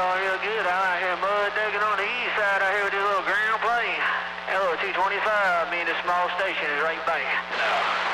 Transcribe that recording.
going real good. I'm out here mud ducking on the east side out here with this little ground plane. That little 225, me and the small station is right back.